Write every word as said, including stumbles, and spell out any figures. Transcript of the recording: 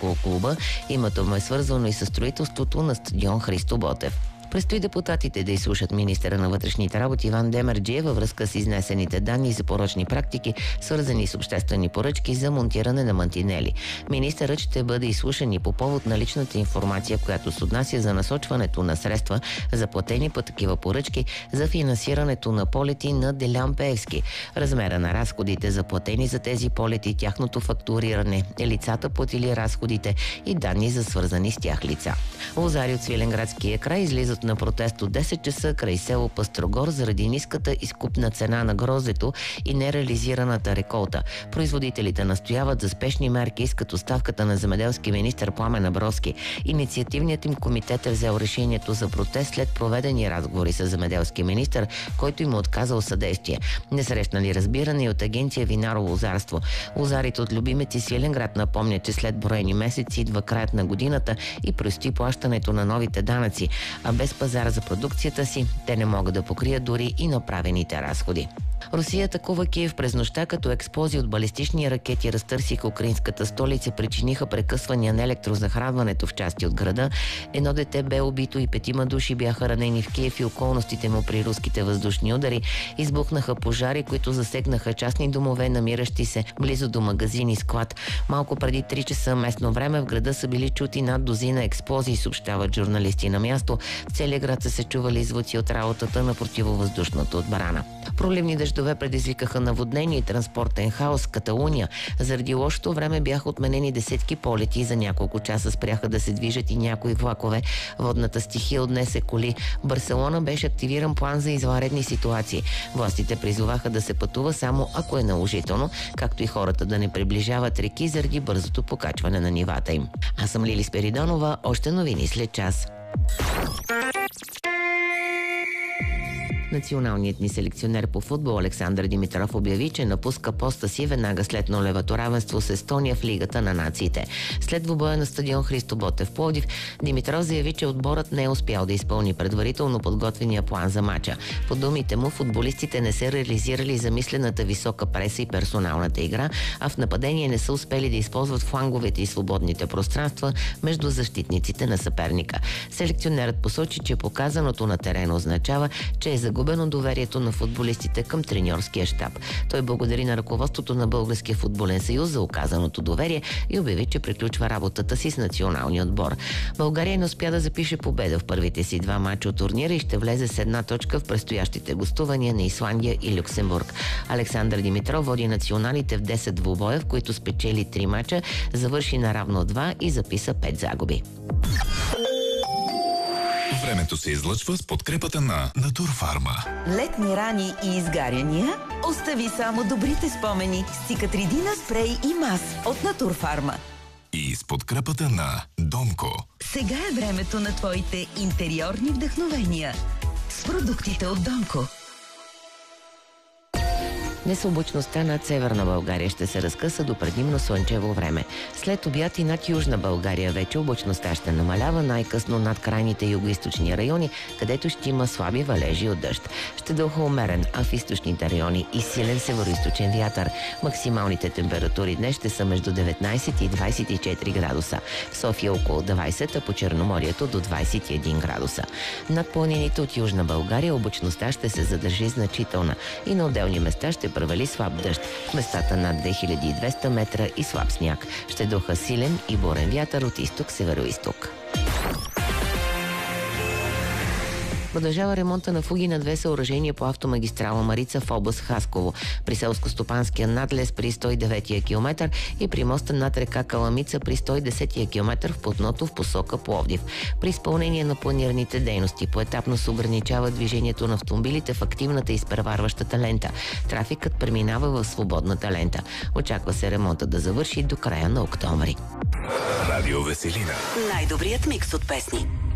около клуба. Името му е свързано и със строителството на стадион Христо Ботев. Предстои депутатите да изслушат министъра на вътрешните работи Иван Демерджиев във връзка с изнесените данни за порочни практики, свързани с обществени поръчки за монтиране на мантинели. Министърът ще бъде изслушан и по повод на личната информация, която се отнася за насочването на средства, заплатени по такива поръчки, за финансирането на полети на Делян Пеевски. Размера на разходите, заплатени за тези полети, тяхното фактуриране, лицата платили разходите и данни за свързани с тях лица. Лозари от Свиленградския край излизат на протест от десет часа край село Пъстрогор заради ниската изкупна цена на гроздето и нереализираната реколта. Производителите настояват за спешни мерки, искат оставката на земеделски министър Пламен Абровски. Инициативният им комитет е взел решението за протест след проведени разговори с земеделски министър, който им е отказал съдействие. Не срещнали разбиране и от агенция Винаро лозарство. Лозарите от любимец и Свиленград напомнят, че след броени месеци идва краят на годината и предстои плащането на новите данъци, а без пазара за продукцията си, те не могат да покрият дори и направените разходи. Русия атакува Киев през нощта, като експлозии от балистични ракети разтърсиха украинската столица, причиниха прекъсвания на електрозахранването в части от града. Едно дете бе убито и петима души бяха ранени в Киев и околностите му при руските въздушни удари. Избухнаха пожари, които засегнаха частни домове, намиращи се близо до магазин и склад. Малко преди три часа местно време в града са били чути над дозина експлозии, съобщават журналисти на място. В целия град са се чували звуци от работата на противовъздушната отбрана. Проливни дъждове предизвикаха наводнение и транспортен хаос в Каталуния. Заради лошото време бяха отменени десетки полети и за няколко часа спряха да се движат и някои влакове. Водната стихия отнесе коли. В Барселона беше активиран план за извънредни ситуации. Властите призоваха да се пътува само ако е наложително, както и хората да не приближават реки заради бързото покачване на нивата им. Аз съм Лили Спиридонова, още новини след час. Националният ни селекционер по футбол Александър Димитров обяви, че напуска поста си веднага след нулевото равенство с Естония в Лигата на нациите. След двубоя на стадион Христо Ботев в Пловдив, Димитров заяви, че отборът не е успял да изпълни предварително подготвения план за мача. По думите му, футболистите не са реализирали замислената висока преса и персоналната игра, а в нападение не са успели да използват фланговете и свободните пространства между защитниците на съперника. Селекционерът посочи, че показаното на терена означава, че е загубено доверието на футболистите към треньорския щаб. Той благодари на ръководството на Българския футболен съюз за оказаното доверие и обяви, че приключва работата си с националния отбор. България не успя да запише победа в първите си два мача от турнира и ще влезе с една точка в предстоящите гостувания на Исландия и Люксембург. Александър Димитров води националите в десет двубоя, в които спечели три мача, завърши на равно два и записа пет загуби. Времето се излъчва с подкрепата на Натурфарма. Летни рани и изгаряния? Остави само добрите спомени с Цикатридина спрей и мас от Натурфарма. И с подкрепата на Домко. Сега е времето на твоите интериорни вдъхновения с продуктите от Домко. Днес облачността над северна България ще се разкъса до предимно слънчево време. След обяд и над южна България вече облачността ще намалява, най-късно над крайните югоизточни райони, където ще има слаби валежи от дъжд. Ще дълха умерен, а в източните райони и силен североизточен вятър. Максималните температури днес ще са между деветнайсет и двайсет и четири градуса. В София около двайсет, а по Черноморието до двайсет и един градуса. Над планините от южна България облачността ще се задържи значителна и на отделни места ще провали слаб дъжд. В местата над две хиляди и двеста метра и слаб сняг. Ще духа силен и бурен вятър от изток-североизток. Продължава ремонта на фуги на две съоръжения по автомагистрала Марица в област Хасково. При селско-стопанския надлез при сто и девети километър и при моста над река Каламица при сто и десети километър в Плотното в посока Пловдив. При изпълнение на планираните дейности поетапно се ограничава движението на автомобилите в активната и изпреварващата лента. Трафикът преминава в свободната лента. Очаква се ремонта да завърши до края на октомври. Радио Веселина. Най-добрият микс от песни.